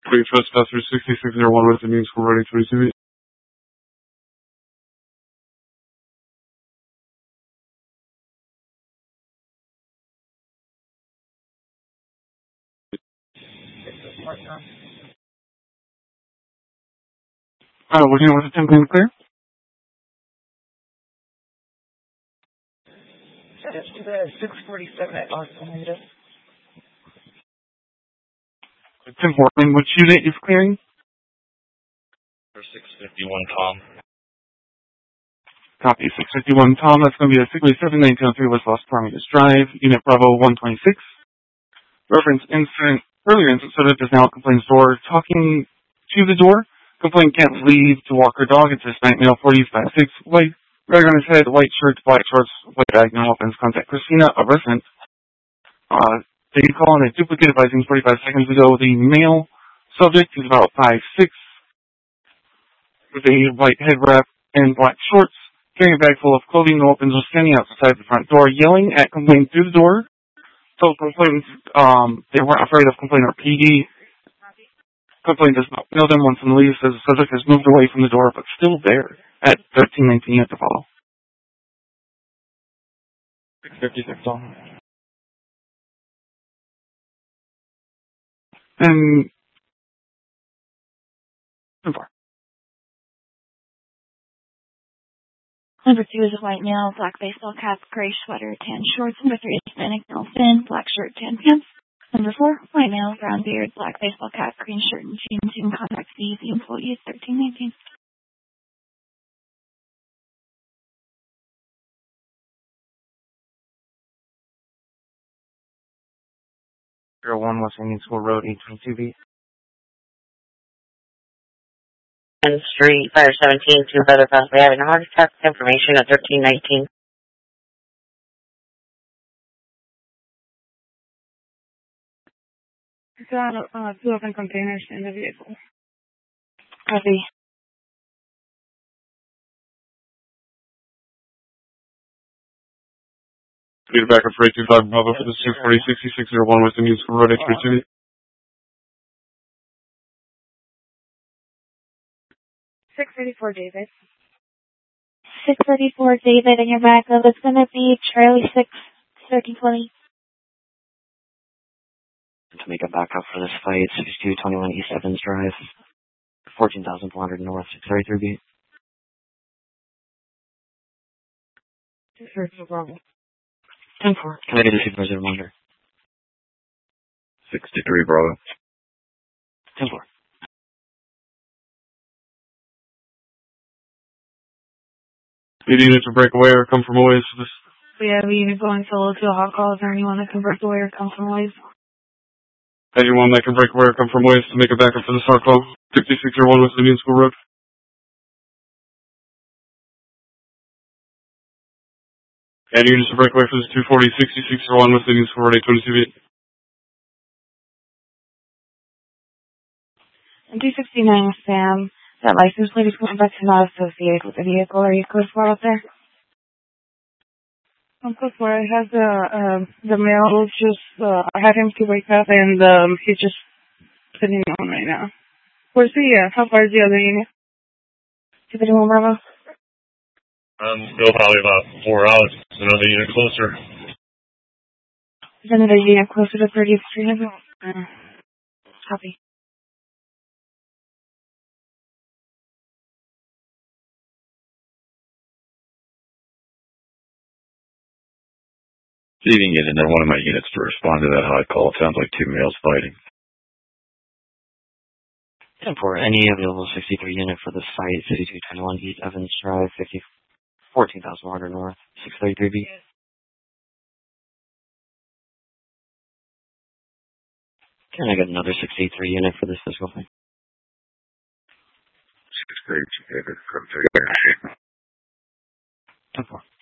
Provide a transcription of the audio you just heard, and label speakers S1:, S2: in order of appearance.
S1: Free Trespasser 6601 with the means for ready to receive it. What do you want the 10 clear?
S2: It's 647 at Austin.
S1: 10-4. And which unit is clearing?
S3: For 651 Tom.
S1: Copy, 651 Tom. That's going to be a 637-1903 West Los Prometheus Drive, Unit Bravo 126. Reference incident, earlier incident subject is now at complaint's door, talking to the door. Complaint can't leave to walk her dog. It's this night, male, 40s, 5'6", white, rag on his head, white shirt, black shorts, white bag, no offense. Contact Christina, a resident. They call on a duplicate advising 45 seconds ago. The male subject is about 5'6", with a white head wrap and black shorts, carrying a bag full of clothing, no weapons, was standing outside the front door, yelling at complaint through the door. So complainants, they weren't afraid of complaint or PD. Complaint does not know them. Once in the lead, says the subject has moved away from the door, but still there at 1319 at the follow. 656 on. And 4.
S4: Number 2 is a white male, black baseball cap, gray sweater, tan shorts. Number 3 is Hispanic male, thin, black shirt, tan pants. Number 4, white male, brown beard, black baseball cap, green shirt, and jeans. You can contact the employee at 1319.
S5: 01 West Indian School Road, 822B.
S6: 10th Street, Fire 17, 2 Brother possibly having a heart attack. Information at 1319.
S7: Got 2 open containers in the vehicle.
S4: Copy.
S1: Lead back up for 825 Bravo for the 240-6601 West Indian School Road, 832B.
S7: 634 David.
S4: 634 David, and your backup is going to be Charlie 6, 1320.
S5: To make a backup for this fight, 6221 East Evans Drive, 14,400 North, 633B.
S7: 632 Bravo.
S5: 10-4. Can I get a supervisor reminder?
S3: 63 Bravo.
S5: 10-4.
S1: Need a unit to break away or come from a ways for this?
S7: We have a unit going solo to a hot call. Is there anyone that can break away or come from ways?
S1: Anyone that can break away or come from ways to make a backup for this hot call? 6601 West Indian School Road. And units to break away for this 240-6601 West Indian School Road, 822B.
S7: And 269 Sam. That license plate is going back to not associated with the vehicle. Are you close for out there? I'm close for it. Has the male just, I had him to wake up and, he's just sitting on right now. Where's the, how far is the other unit?
S4: 251 Bravo.
S3: Still probably about 4 hours. Another unit closer.
S4: Is another unit closer to 30th Street? Copy.
S3: See if you can get into one of my units to respond to that hot call. It sounds like 2 males fighting.
S5: 10-4. Any available 63 unit for this site, 6221 East Evans Drive, 14,100 North, 633B. Can I get another 63 unit for this physical thing?
S3: 632 David,
S5: 10-4.